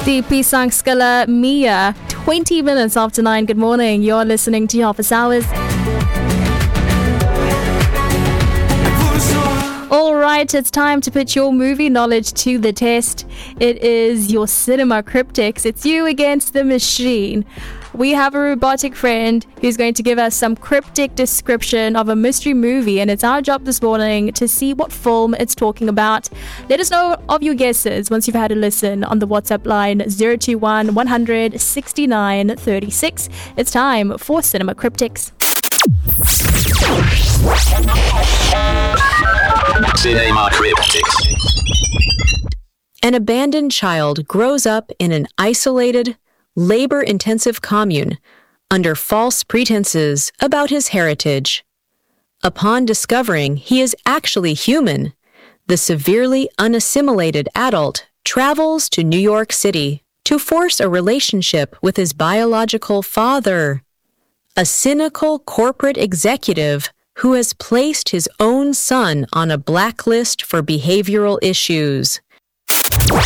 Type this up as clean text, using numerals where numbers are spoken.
The Pisang Skala Mia, 20 minutes after 9. Good morning. You're listening to Office Hours. All right, it's time to put your movie knowledge to the test. It is your cinema cryptics. It's you against the machine. We have a robotic friend who's going to give us some cryptic description of a mystery movie, and it's our job this morning to see what film it's talking about. Let us know of your guesses once you've had a listen on the WhatsApp line 021 100 69 36. It's time for Cinema Cryptics. Cinema Cryptics. An abandoned child grows up in an isolated, labor-intensive commune under false pretenses about his heritage. Upon discovering he is actually human, the severely unassimilated adult travels to New York City to force a relationship with his biological father, a cynical corporate executive who has placed his own son on a blacklist for behavioral issues.